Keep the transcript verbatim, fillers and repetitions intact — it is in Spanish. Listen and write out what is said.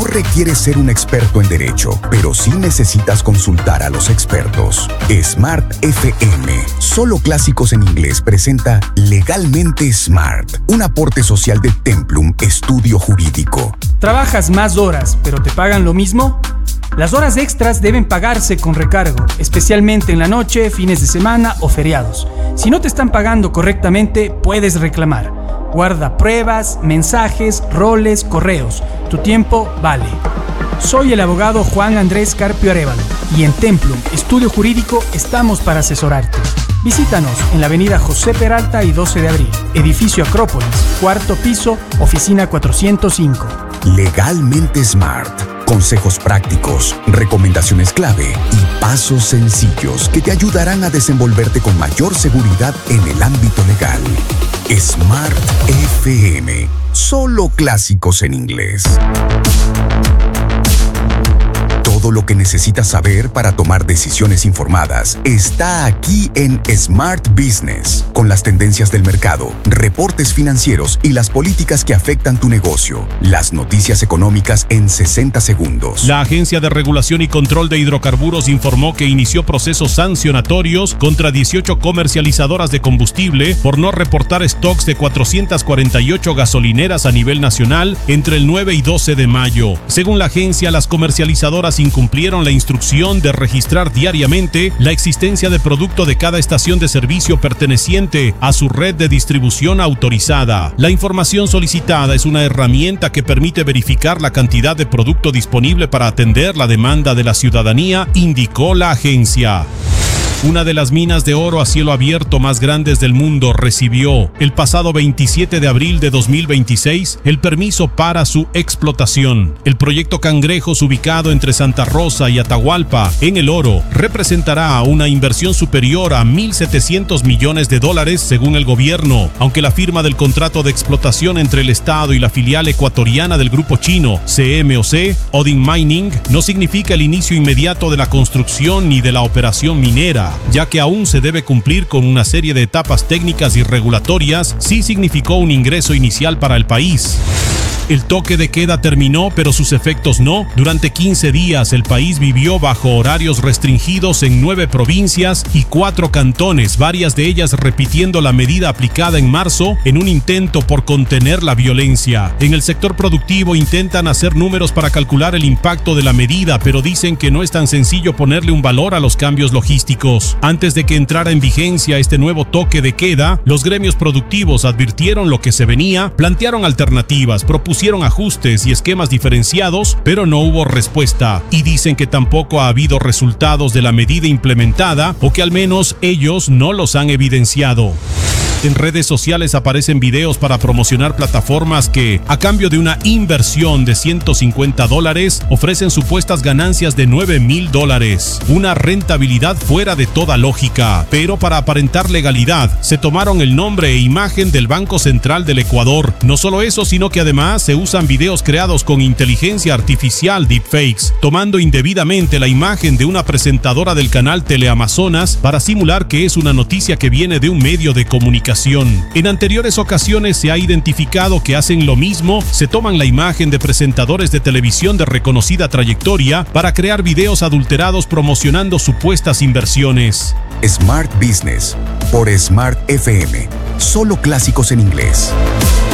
requieres ser un experto en derecho, pero sí necesitas consultar a los expertos. Smart F M, solo clásicos en inglés, presenta Legalmente Smart, un aporte social de Templum Estudio Jurídico. ¿Trabajas más horas, pero te pagan lo mismo? Las horas extras deben pagarse con recargo, especialmente en la noche, fines de semana o feriados. Si no te están pagando correctamente, puedes reclamar. Guarda pruebas, mensajes, roles, correos. Tu tiempo vale. Soy el abogado Juan Andrés Carpio Arévalo y en Templum Estudio Jurídico estamos para asesorarte. Visítanos en la avenida José Peralta y doce de abril, edificio Acrópolis, cuarto piso, oficina cuatrocientos cinco. Legalmente Smart. Consejos prácticos, recomendaciones clave y pasos sencillos que te ayudarán a desenvolverte con mayor seguridad en el ámbito legal. Smart F M, solo clásicos en inglés. Todo lo que necesitas saber para tomar decisiones informadas está aquí en Smart Business, con las tendencias del mercado, reportes financieros y las políticas que afectan tu negocio. Las noticias económicas en sesenta segundos. La Agencia de Regulación y Control de Hidrocarburos informó que inició procesos sancionatorios contra dieciocho comercializadoras de combustible por no reportar stocks de cuatrocientas cuarenta y ocho gasolineras a nivel nacional entre el nueve y doce de mayo. Según la agencia, las comercializadoras incumplieron la instrucción de registrar diariamente la existencia de producto de cada estación de servicio perteneciente a su red de distribución autorizada. La información solicitada es una herramienta que permite verificar la cantidad de producto disponible para atender la demanda de la ciudadanía, indicó la agencia. Una de las minas de oro a cielo abierto más grandes del mundo recibió el pasado veintisiete de abril de dos mil veintiséis el permiso para su explotación. El proyecto Cangrejos, ubicado entre Santa Rosa y Atahualpa, en El Oro, representará una inversión superior a mil setecientos millones de dólares según el gobierno, aunque la firma del contrato de explotación entre el Estado y la filial ecuatoriana del grupo chino C M O C, Odin Mining, no significa el inicio inmediato de la construcción ni de la operación minera, ya que aún se debe cumplir con una serie de etapas técnicas y regulatorias. Sí significó un ingreso inicial para el país. El toque de queda terminó, pero sus efectos no. Durante quince días, el país vivió bajo horarios restringidos en nueve provincias y cuatro cantones, varias de ellas repitiendo la medida aplicada en marzo en un intento por contener la violencia. En el sector productivo intentan hacer números para calcular el impacto de la medida, pero dicen que no es tan sencillo ponerle un valor a los cambios logísticos. Antes de que entrara en vigencia este nuevo toque de queda, los gremios productivos advirtieron lo que se venía, plantearon alternativas, propusieron Hicieron ajustes y esquemas diferenciados, pero no hubo respuesta, y dicen que tampoco ha habido resultados de la medida implementada, o que al menos ellos no los han evidenciado. En redes sociales aparecen videos para promocionar plataformas que, a cambio de una inversión de ciento cincuenta dólares, ofrecen supuestas ganancias de nueve mil dólares. Una rentabilidad fuera de toda lógica. Pero para aparentar legalidad, se tomaron el nombre e imagen del Banco Central del Ecuador. No solo eso, sino que además se usan videos creados con inteligencia artificial deepfakes, tomando indebidamente la imagen de una presentadora del canal Teleamazonas para simular que es una noticia que viene de un medio de comunicación. En anteriores ocasiones se ha identificado que hacen lo mismo, se toman la imagen de presentadores de televisión de reconocida trayectoria para crear videos adulterados promocionando supuestas inversiones. Smart Business por Smart F M, solo clásicos en inglés.